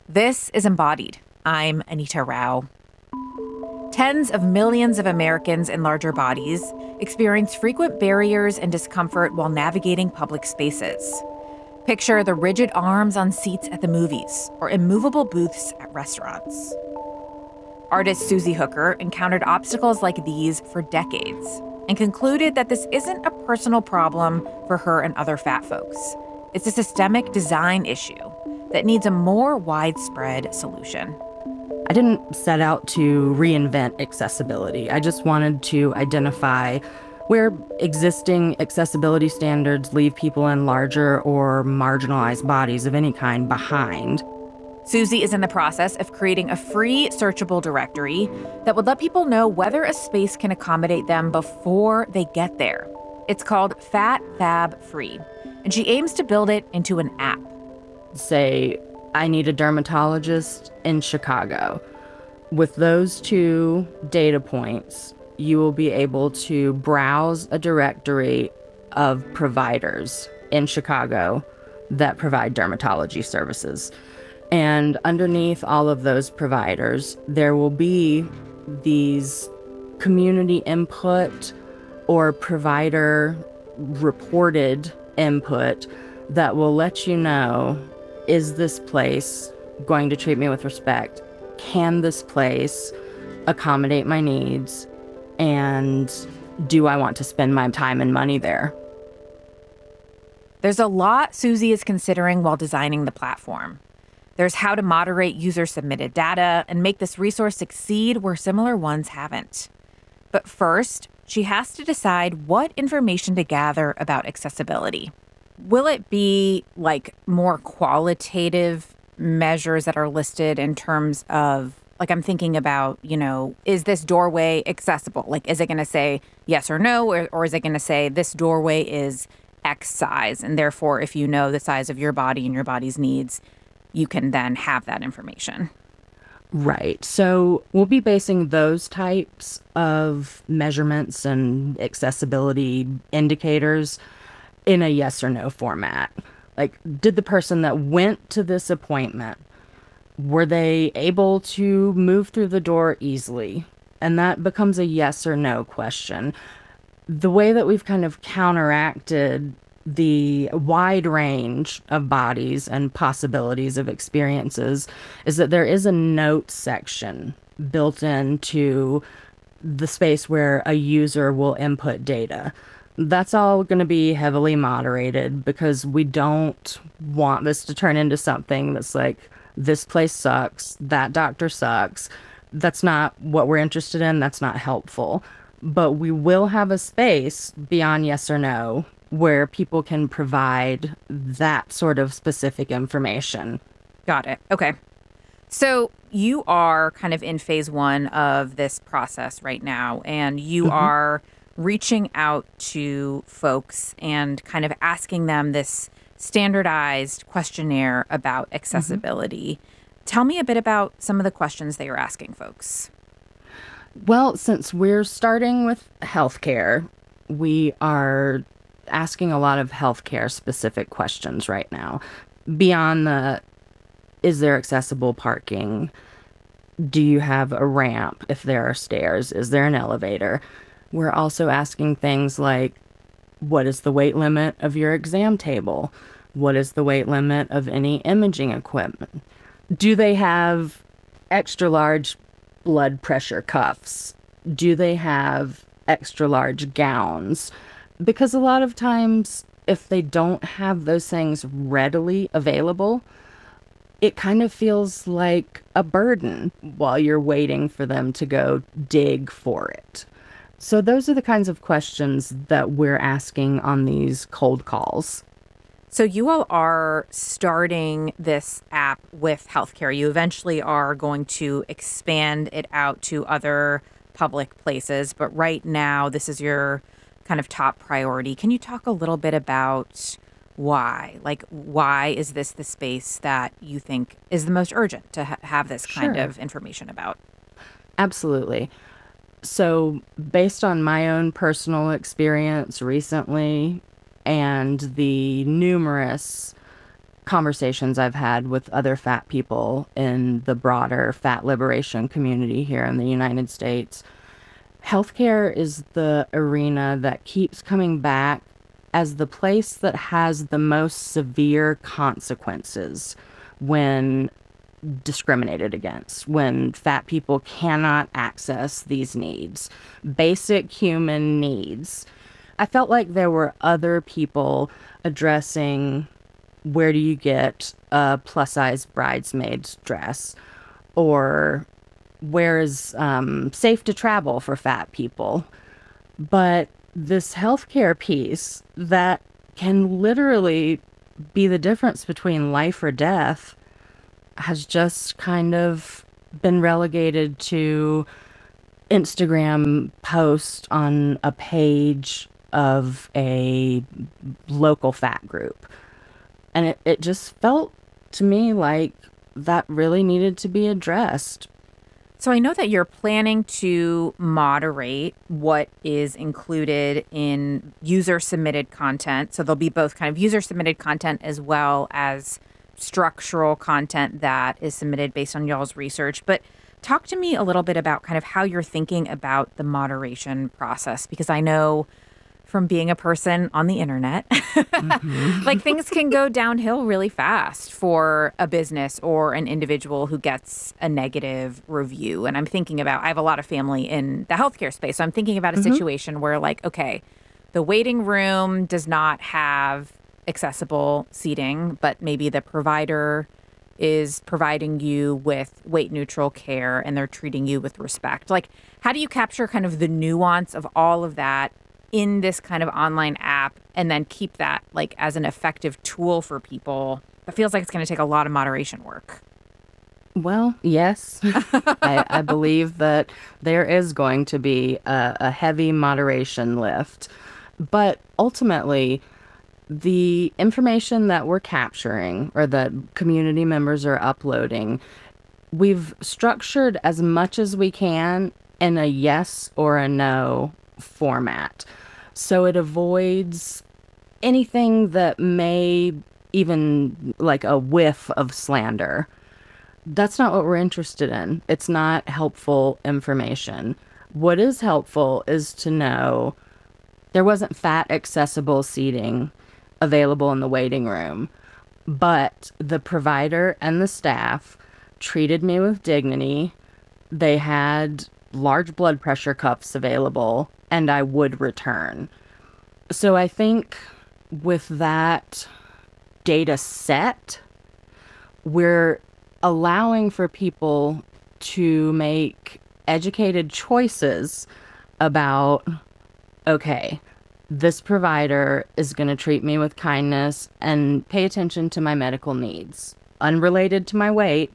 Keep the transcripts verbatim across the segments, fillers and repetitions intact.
This is Embodied. I'm Anita Rao. Tens of millions of Americans in larger bodies experience frequent barriers and discomfort while navigating public spaces. Picture the rigid arms on seats at the movies or immovable booths at restaurants. Artist Susie Hooker encountered obstacles like these for decades and concluded that this isn't a personal problem for her and other fat folks. It's a systemic design issue that needs a more widespread solution. I didn't set out to reinvent accessibility. I just wanted to identify where existing accessibility standards leave people in larger or marginalized bodies of any kind behind. Susie is in the process of creating a free searchable directory that would let people know whether a space can accommodate them before they get there. It's called Fat Fab Free, and she aims to build it into an app. Say, I need a dermatologist in Chicago. With those two data points, you will be able to browse a directory of providers in Chicago that provide dermatology services. And underneath all of those providers, there will be these community input or provider reported input that will let you know, is this place going to treat me with respect? Can this place accommodate my needs? And do I want to spend my time and money there? There's a lot Susie is considering while designing the platform. There's how to moderate user-submitted data and make this resource succeed where similar ones haven't. But first, she has to decide what information to gather about accessibility. Will it be like more qualitative measures that are listed in terms of, like I'm thinking about, you know, is this doorway accessible? Like, is it going to say yes or no? Or, or is it going to say this doorway is X size? And therefore, if you know the size of your body and your body's needs, you can then have that information. Right. So we'll be basing those types of measurements and accessibility indicators in a yes or no format. Like, did the person that went to this appointment, were they able to move through the door easily? And that becomes a yes or no question. The way that we've kind of counteracted the wide range of bodies and possibilities of experiences is that there is a note section built into the space where a user will input data. That's all going to be heavily moderated because we don't want this to turn into something that's like, this place sucks, that doctor sucks. That's not what we're interested in. That's not helpful. But we will have a space beyond yes or no where people can provide that sort of specific information. Got it. Okay. So you are kind of in phase one of this process right now, and you mm-hmm. are reaching out to folks and kind of asking them this standardized questionnaire about accessibility. Mm-hmm. Tell me a bit about some of the questions that you're asking folks. Well, since we're starting with healthcare, we are asking a lot of healthcare specific questions right now. Beyond the, is there accessible parking? Do you have a ramp if there are stairs? Is there an elevator? We're also asking things like, what is the weight limit of your exam table? What is the weight limit of any imaging equipment? Do they have extra large blood pressure cuffs? Do they have extra large gowns? Because a lot of times, if they don't have those things readily available, it kind of feels like a burden while you're waiting for them to go dig for it. So those are the kinds of questions that we're asking on these cold calls. So you all are starting this app with healthcare. You eventually are going to expand it out to other public places. But right now, this is your kind of top priority. Can you talk a little bit about why? Like, why is this the space that you think is the most urgent to ha- have this kind Sure. of information about? Absolutely. So based on my own personal experience recently and the numerous conversations I've had with other fat people in the broader fat liberation community here in the United States, healthcare is the arena that keeps coming back as the place that has the most severe consequences when discriminated against, when fat people cannot access these needs, basic human needs. I felt like there were other people addressing where do you get a plus size bridesmaid's dress, or where is um, safe to travel for fat people. But this healthcare piece that can literally be the difference between life or death has just kind of been relegated to Instagram post on a page of a local fat group. And it, it just felt to me like that really needed to be addressed. So I know that you're planning to moderate what is included in user-submitted content. So there'll be both kind of user-submitted content as well as structural content that is submitted based on y'all's research. But talk to me a little bit about kind of how you're thinking about the moderation process, because I know from being a person on the internet, mm-hmm. like things can go downhill really fast for a business or an individual who gets a negative review. And I'm thinking about, I have a lot of family in the healthcare space. So I'm thinking about a mm-hmm. situation where like, okay, the waiting room does not have accessible seating, but maybe the provider is providing you with weight neutral care and they're treating you with respect. Like, how do you capture kind of the nuance of all of that in this kind of online app and then keep that like as an effective tool for people? It feels like it's going to take a lot of moderation work. Well, yes, I, I believe that there is going to be a, a heavy moderation lift, but ultimately the information that we're capturing or that community members are uploading, we've structured as much as we can in a yes or a no format. So it avoids anything that may even like a whiff of slander. That's not what we're interested in. It's not helpful information. What is helpful is to know there wasn't fat accessible seating available in the waiting room, but the provider and the staff treated me with dignity. They had large blood pressure cuffs available, and I would return. So I think with that data set, we're allowing for people to make educated choices about, okay, this provider is going to treat me with kindness and pay attention to my medical needs, unrelated to my weight,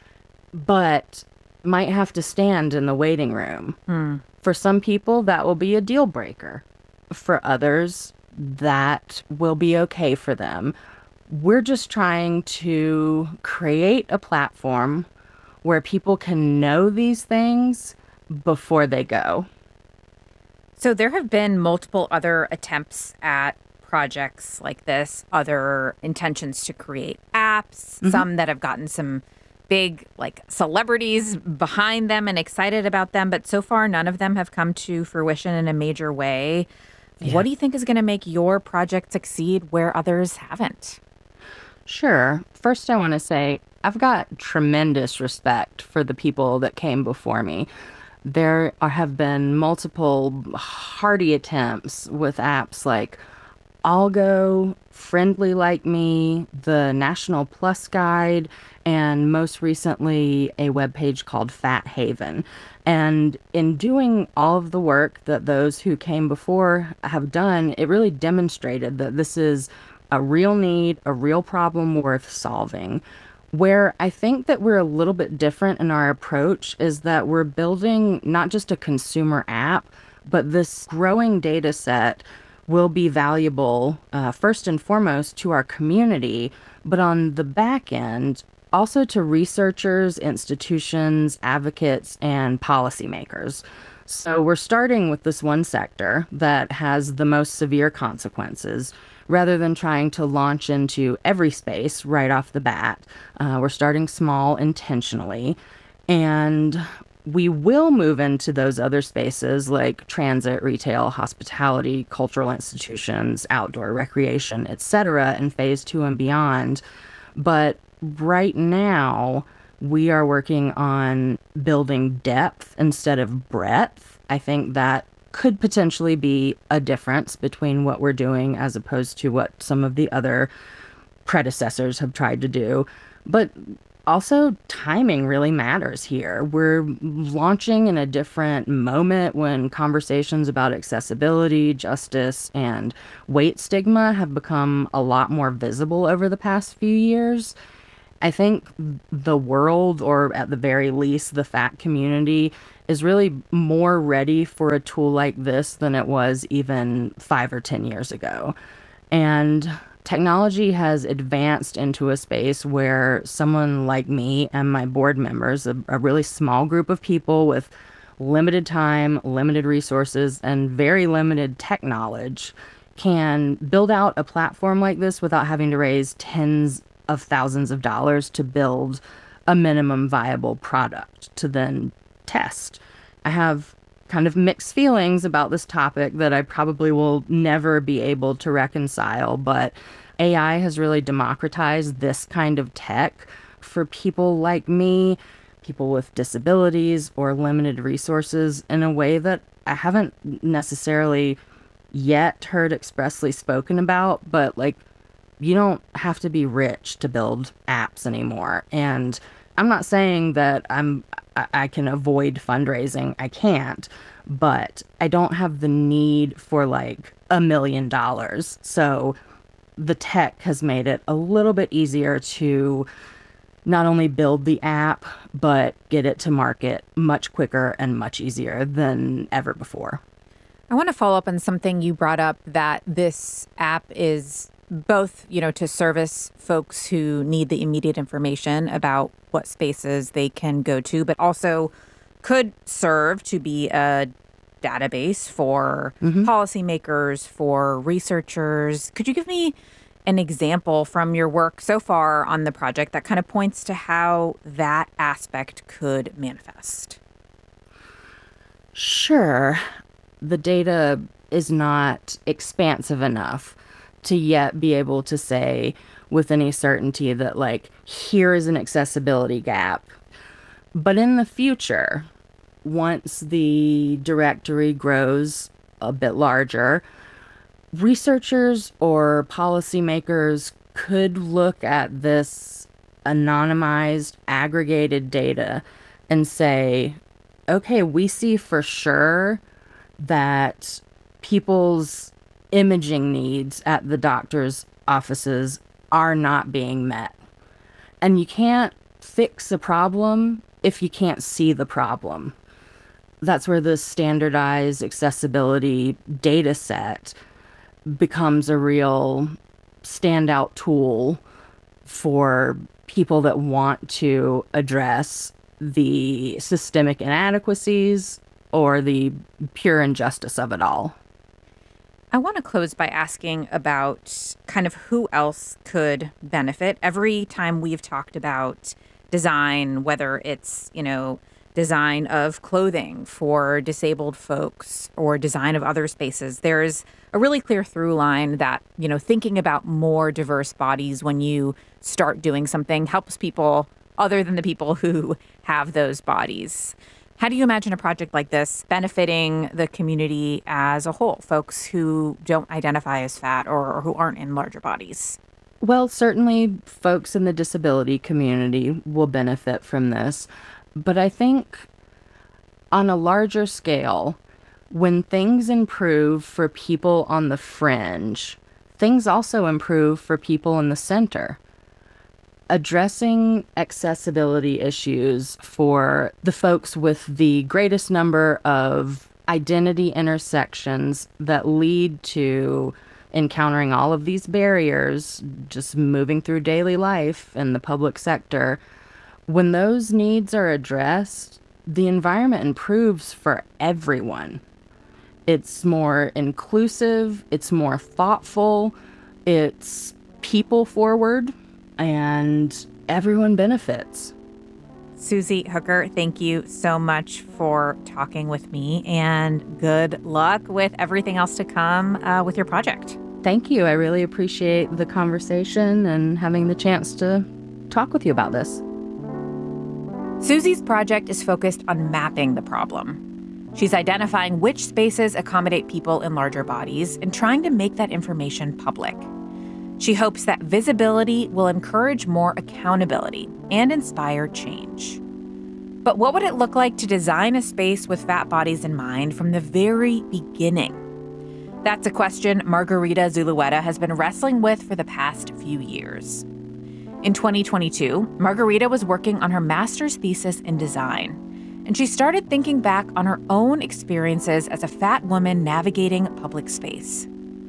but might have to stand in the waiting room. Hmm. For some people, that will be a deal breaker. For others, that will be okay for them. We're just trying to create a platform where people can know these things before they go. So there have been multiple other attempts at projects like this, other intentions to create apps, mm-hmm. some that have gotten some big like celebrities behind them and excited about them, but so far none of them have come to fruition in a major way. Yeah. What do you think is going to make your project succeed where others haven't? Sure. First, I want to say I've got tremendous respect for the people that came before me. There are, have been multiple hearty attempts with apps like Algo, Friendly Like Me, the National Plus Guide, and most recently a webpage called Fat Haven. And in doing all of the work that those who came before have done, it really demonstrated that this is a real need, a real problem worth solving. Where I think that we're a little bit different in our approach is that we're building not just a consumer app, but this growing data set will be valuable, uh, first and foremost, to our community, but on the back end, also to researchers, institutions, advocates, and policymakers. So we're starting with this one sector that has the most severe consequences. rather than trying to launch into every space right off the bat. Uh, we're starting small intentionally, and we will move into those other spaces like transit, retail, hospitality, cultural institutions, outdoor recreation, et cetera, in phase two and beyond. But right now, we are working on building depth instead of breadth. I think that could potentially be a difference between what we're doing as opposed to what some of the other predecessors have tried to do. But also, timing really matters here. We're launching in a different moment when conversations about accessibility, justice, and weight stigma have become a lot more visible over the past few years. I think the world, or at the very least, the fat community, is really more ready for a tool like this than it was even five or ten years ago. And technology has advanced into a space where someone like me and my board members, a, a really small group of people with limited time, limited resources, and very limited tech knowledge, can build out a platform like this without having to raise tens of thousands of dollars to build a minimum viable product to then test. I have kind of mixed feelings about this topic that I probably will never be able to reconcile, but A I has really democratized this kind of tech for people like me, people with disabilities or limited resources, in a way that I haven't necessarily yet heard expressly spoken about. But like, you don't have to be rich to build apps anymore. And I'm not saying that I'm I, I can avoid fundraising. I can't, but I don't have the need for like a million dollars. So the tech has made it a little bit easier to not only build the app, but get it to market much quicker and much easier than ever before. I want to follow up on something you brought up, that this app is both, you know, to service folks who need the immediate information about what spaces they can go to, but also could serve to be a database for mm-hmm. policymakers, for researchers. Could you give me an example from your work so far on the project that kind of points to how that aspect could manifest? Sure. The data is not expansive enough to yet be able to say with any certainty that, like, here is an accessibility gap. But in the future, once the directory grows a bit larger, researchers or policymakers could look at this anonymized, aggregated data and say, okay, we see for sure that people's imaging needs at the doctor's offices are not being met. And you can't fix a problem if you can't see the problem. That's where the standardized accessibility data set becomes a real standout tool for people that want to address the systemic inadequacies or the pure injustice of it all. I want to close by asking about kind of who else could benefit. Every time we've talked about design, whether it's, you know, design of clothing for disabled folks or design of other spaces, there's a really clear through line that, you know, thinking about more diverse bodies when you start doing something helps people other than the people who have those bodies. How do you imagine a project like this benefiting the community as a whole, folks who don't identify as fat or, or who aren't in larger bodies? Well, certainly folks in the disability community will benefit from this. But I think on a larger scale, when things improve for people on the fringe, things also improve for people in the center. Addressing accessibility issues for the folks with the greatest number of identity intersections that lead to encountering all of these barriers, just moving through daily life in the public sector, when those needs are addressed, the environment improves for everyone. It's more inclusive, it's more thoughtful, It's people forward and everyone benefits. Susie Hooker, thank you so much for talking with me, and good luck with everything else to come uh, with your project. Thank you. I really appreciate the conversation and having the chance to talk with you about this. Susie's project is focused on mapping the problem. She's identifying which spaces accommodate people in larger bodies and trying to make that information public. She hopes that visibility will encourage more accountability and inspire change. But what would it look like to design a space with fat bodies in mind from the very beginning? That's a question Margarita Zulueta has been wrestling with for the past few years. In twenty twenty-two, Margarita was working on her master's thesis in design, and she started thinking back on her own experiences as a fat woman navigating public space.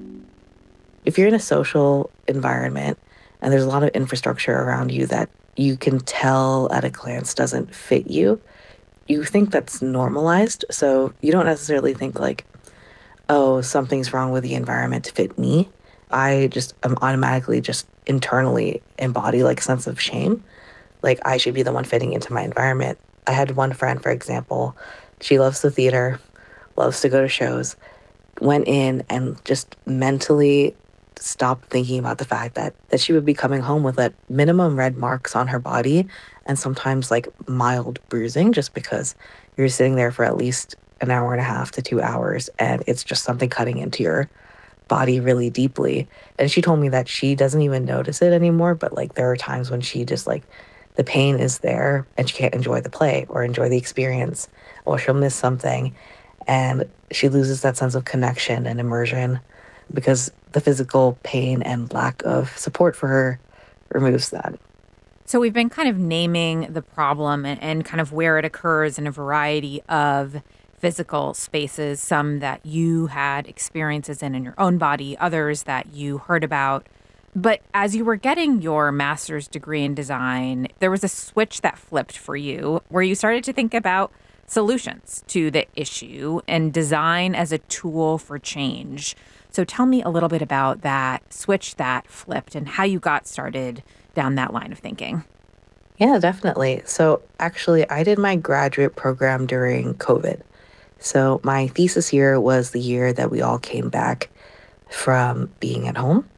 If you're in a social environment and there's a lot of infrastructure around you that you can tell at a glance doesn't fit you, you think that's normalized. So you don't necessarily think like, oh, something's wrong with the environment to fit me. I just am automatically just internally embody like a sense of shame. Like I should be the one fitting into my environment. I had one friend, for example, she loves the theater, loves to go to shows, went in and just mentally stopped thinking about the fact that that she would be coming home with at minimum red marks on her body and sometimes like mild bruising just because you're sitting there for at least an hour and a half to two hours and it's just something cutting into your body really deeply. And she told me that she doesn't even notice it anymore, but like there are times when she just like the pain is there and she can't enjoy the play or enjoy the experience, or she'll miss something and she loses that sense of connection and immersion because the physical pain and lack of support for her removes that. So we've been kind of naming the problem and, and kind of where it occurs in a variety of physical spaces, some that you had experiences in in your own body, others that you heard about. But as you were getting your master's degree in design, there was a switch that flipped for you where you started to think about solutions to the issue and design as a tool for change. So tell me a little bit about that switch that flipped and how you got started down that line of thinking. Yeah, definitely. So actually, I did my graduate program during COVID. So my thesis year was the year that we all came back from being at home.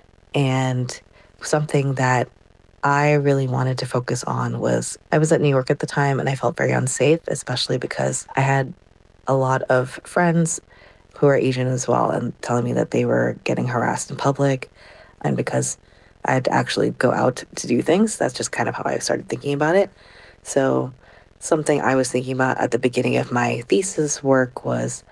And something that I really wanted to focus on was I was at New York at the time and I felt very unsafe, especially because I had a lot of friends who are Asian as well and telling me that they were getting harassed in public. And because I had to actually go out to do things, that's just kind of how I started thinking about it. So something I was thinking about at the beginning of my thesis work was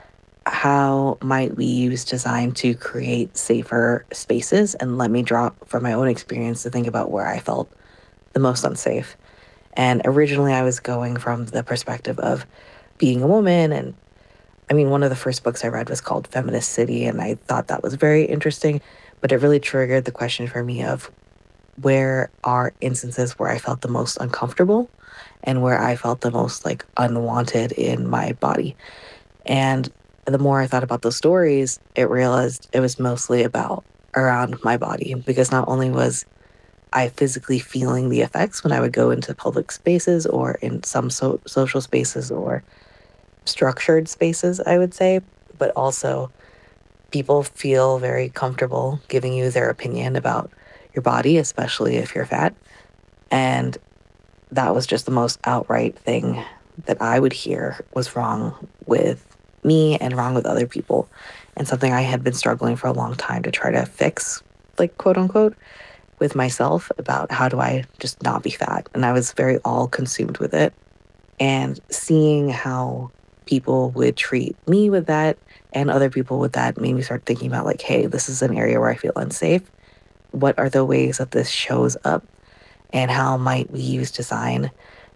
how might we use design to create safer spaces, and let me draw from my own experience to think about where I felt the most unsafe. And originally I was going from the perspective of being a woman, and I mean, one of the first books I read was called Feminist City, and I thought that was very interesting, but it really triggered the question for me of where are instances where I felt the most uncomfortable and where I felt the most like unwanted in my body. And the more I thought about those stories, it realized it was mostly about around my body, because not only was I physically feeling the effects when I would go into public spaces or in some so- social spaces or structured spaces, I would say, but also people feel very comfortable giving you their opinion about your body, especially if you're fat. And that was just the most outright thing that I would hear was wrong with me and wrong with other people, and something I had been struggling for a long time to try to fix, like quote unquote, with myself about how do I just not be fat. And I was very all consumed with it. And seeing how people would treat me with that and other people with that made me start thinking about like, hey, this is an area where I feel unsafe. What are the ways that this shows up? And how might we use design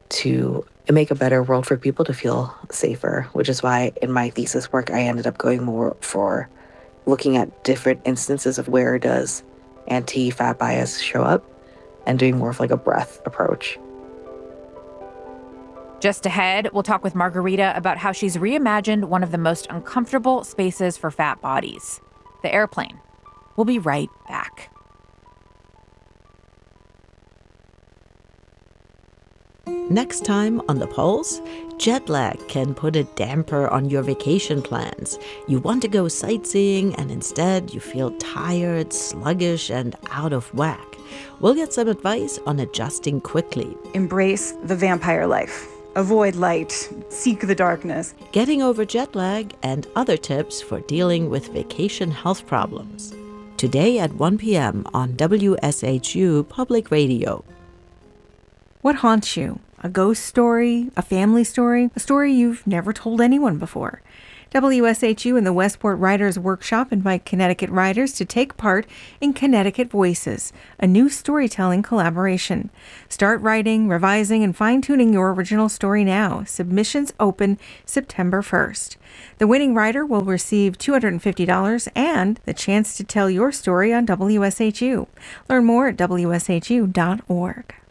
to make a better world for people to feel safer? Which is why in my thesis work, I ended up going more for looking at different instances of where does anti-fat bias show up and doing more of like a breadth approach. Just ahead, we'll talk with Margarita about how she's reimagined one of the most uncomfortable spaces for fat bodies, the airplane. We'll be right back. Next time on The Pulse, jet lag can put a damper on your vacation plans. You want to go sightseeing and instead you feel tired, sluggish, and out of whack. We'll get some advice on adjusting quickly. Embrace the vampire life. Avoid light. Seek the darkness. Getting over jet lag and other tips for dealing with vacation health problems. Today at one p.m. on W S H U Public Radio. What haunts you? A ghost story? A family story? A story you've never told anyone before? W S H U and the Westport Writers Workshop invite Connecticut writers to take part in Connecticut Voices, a new storytelling collaboration. Start writing, revising, and fine-tuning your original story now. Submissions open September first. The winning writer will receive two hundred fifty dollars and the chance to tell your story on W S H U. Learn more at W S H U dot org.